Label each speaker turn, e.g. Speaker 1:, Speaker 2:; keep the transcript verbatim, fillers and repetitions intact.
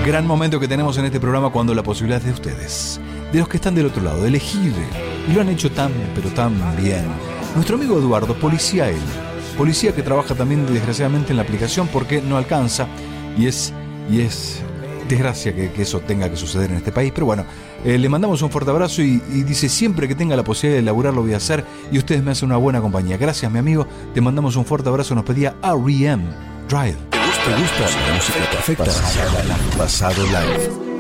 Speaker 1: gran momento que tenemos en este programa cuando la posibilidad es de ustedes, de los que están del otro lado, de elegir, y lo han hecho tan, pero tan bien. Nuestro amigo Eduardo, policía él, policía que trabaja también desgraciadamente en la aplicación porque no alcanza, y es, y es desgracia que, que eso tenga que suceder en este país, pero bueno, eh, le mandamos un fuerte abrazo y, y dice, siempre que tenga la posibilidad de laburar lo voy a hacer, y ustedes me hacen una buena compañía. Gracias, mi amigo, te mandamos un fuerte abrazo. Nos pedía R E M, Drive.
Speaker 2: ¿Te gusta la música perfecta? Pasado Live.